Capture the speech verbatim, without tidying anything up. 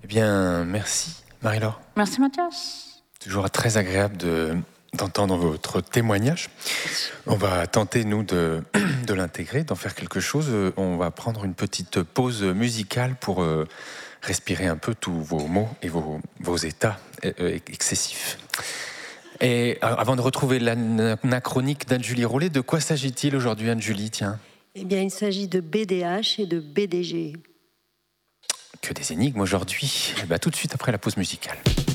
bien, merci Marie-Laure. Merci Mathias. Toujours très agréable de, d'entendre votre témoignage. On va tenter, nous, de, de l'intégrer, d'en faire quelque chose. On va prendre une petite pause musicale pour euh, respirer un peu tous vos mots et vos, vos états euh, excessifs. Et avant de retrouver l'anachronique d'Anne-Julie Rollet, de quoi s'agit-il aujourd'hui, Anne-Julie, tiens ? Eh bien, il s'agit de B D H et de B D G. Que des énigmes aujourd'hui. Eh bien, tout de suite après la pause musicale.